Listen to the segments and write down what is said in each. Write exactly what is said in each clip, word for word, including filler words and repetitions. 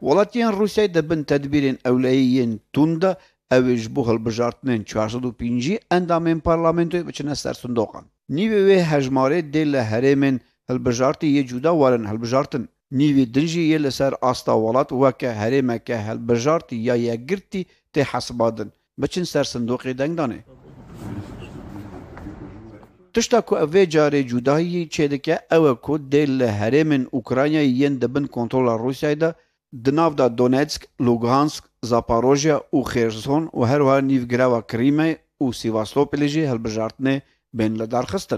وڵاتیان رووسای دەبن تەدبیرên ئەولەییên توندا ئەوێ ji bo hilbijartinên çarşed û pêncî endamên parlamentoyê biçine ser sindoqan. Nîvê wê hejmarê dê li herêmên hilbijartî yê cuda warin hilbijartin. Nîvê din jî yê li ser asta welat weke herêmeke hilbijartî ya yekgirtî tê hesibadin. Biçin ser sindoqê dengdanê. Tişta ku ev vê carê cudayî çêdike ew e ku dê li herêmên Ukraynayê yên dibin kontrola Rûsyayê de di nav da Donetsk, Lugansk, Zaporojye û Xêrson û her wiha nîvgireva Krîmê û Sîvastopolê jî hilbijartinê bên li darxistin.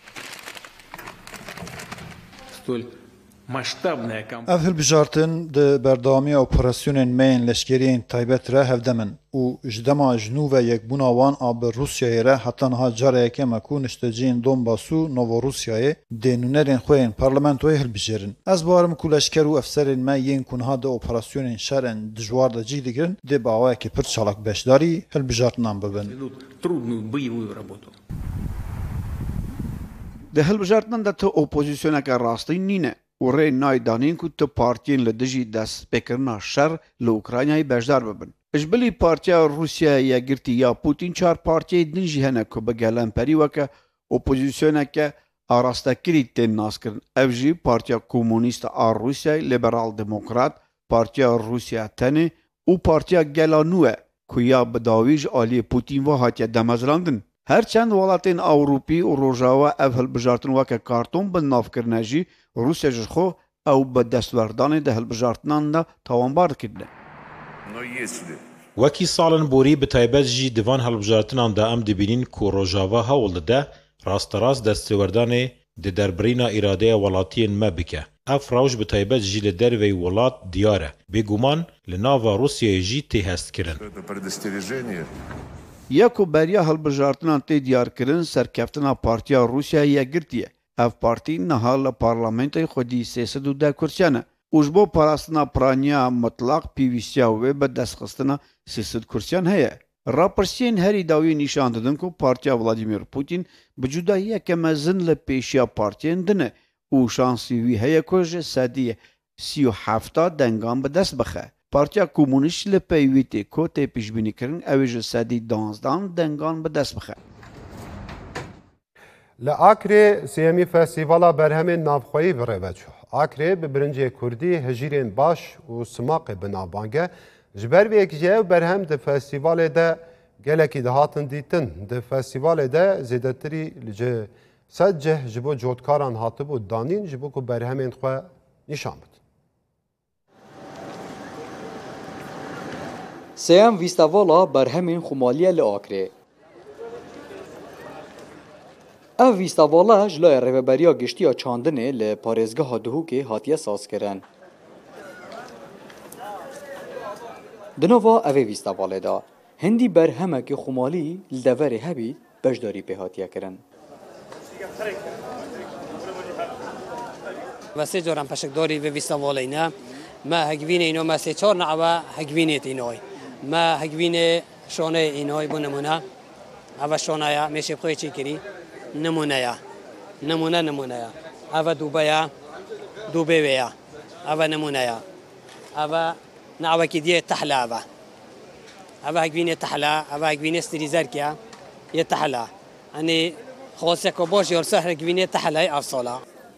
Ev hilbijartin di berdewamiya operasyonên me yên leşkeriyên taybet re hevdemin û ji dema jinû ve yekbûna wan a bi Rûsyayê re heta niha careyeke me ku nişteciyên Donbas û Novorusyayê dê nûnerên xwe yên parlamentoyê hilbijêrin. Ez barim ku leşker û efserên me yên ku niha di operasyonên şerên dijwar de cih digirin dê bi awayekî pir çalak beşdarî hilbijartinan bibin. Di hilbijartinan de tu opozisyoneke rastî nîne û rê naydanîn ku tu partiyên li dijî destpêkirina şer li Ukraynayê bejdar bibin. Ji bilî Partiya Rûsyayê Yekgirtî ya Putin çar partiyê din jî hene ku bi gelemperî weke opozisyoneke arastekirî tên naskirin. Ev jî Partiya Komûnîst a Rûsyayê, Liberal Demokrat, Partiya Rûsya Tenê û Partiya Gela Nû e ku ya bi dawî ji aliyê Putin ve hatiye demezrandin. Her çend welatên Ewropî û Rojava ev hilbijartin weke karton bi navkirine jî Rûsya ji xwe ew bi destwerdanê de hilbijartinan de tawanbar dikirine. Wekî salên borî bi taybet jî divan hilbijartinan de em dibînin ku Rojava hewl dide rasterast destêwerdanê di derbirîna îradeya welatiyên me bike. Ev rewş bi taybet jî li derveyê welat diyar e. Bêguman li nava Rûsyayê jî tê hestkirin. Ya ku beriya hilbijartinan tê diyarkirin serkeftina Partiya Rûsyayê Yekgirtî ye. Ev partî niha li parlamentoyê xwedî sê sed û deh kursiyan e û ji bo parastina piraniya mitlaq pîvîstiya wê bi destxistina sê sed kursiyan heye. Rapirsiyên herî dawî nîşan didin ku Partiya Vladimir Putin bi cudayiyeke mezin li pêşiya partiyên din e û şansî wî heye ku ji sedî sî û hefta dengan bi dest bixe. Partiya Komûnîst li peyvî tê ku tê pêşbînîkirin ew ê ji sedî danzdan dengan bi dest bixe. Li Akrê sêyemî Festîvala Berhemên Navxweyî birêve çû. Akrê bi birincê Kurdî hejîrên baş û simaqê bi navbange ji ber vê yekî ev berhem di festîvalê de gelekî dihatin dîtin. Di festîvalê de zêdetirî ji sed cih ji bo cotkaran hatibû danîn ji bo ku berhemên xwe nîşan bidin. Sêyem vîstvala berhemên xumaliye li Akrê. Ev vîstavala ji laya rêveberiya giştiya çandinê li parêzgeha Duhokê hatiye sazkirin. Di nava evê vîstavalê de hindî berhemekî xumalî li deverê hebî beşdarî pê hatiye kirin. ve sê caran peşekdarî vê vîstavalê ne me hekvînê îno me sê çar newe hekvînê tînoy me hekvînê şonê înoy bû nimûne ev şonaya mêşê xwe çê kirî nimûneya nimûne nimûneya ev dûbeya dûbê wê ye ev nimûneya ev newekî diye tehla ev ev hekvînê tehla ev hekvînê stîlîzerkiye yê tehla enê xwaseka baş yarsa hekvînê tehlayê ev sala.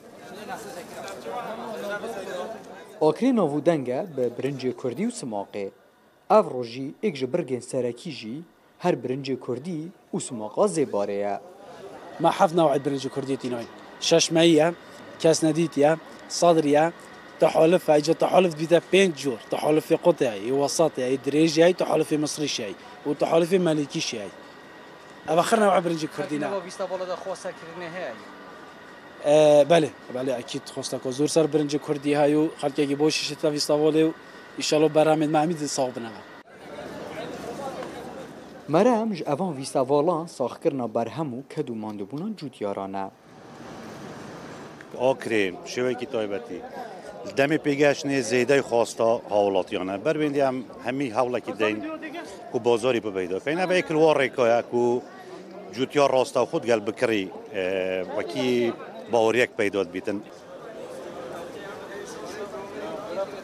Akrê navûdeng e bi birincê Kurdî û simaqê. Ev rojî êk ji birgên serekî jî her birincê Kurdî û simaqa zêbarê ye. ما حف نوع برنج كردية تينوين ششمية كاسنديتية صدرية تحالف اجى تحالف بيتا بين جور تحالف قطعي وسطي دريجي تحالف مصري شيء وتحالف مالكي شيء اخر نوع برنج كردينا وبيستفاده خواسته كرنه هي آه بله بله اكيد خواسته زور سر برنج كردي هايو خلقي بوش شتا بيستفاده ان شاء الله برامج معمد صاحبنا مرام ج اوان ویستاوالان ساخکرنا برهم و کدو ماندبونان جوتیارانه. آکریم شوی کی تایبتی دمی پیگشنی زیده خواستا حالاتیانه بر بندی هم همی حالا کی دین کو بازاری به پیدا کنه به اکل واره که کو جوتیار راستا خود گل بکری و کی باوریک پیدا بیتن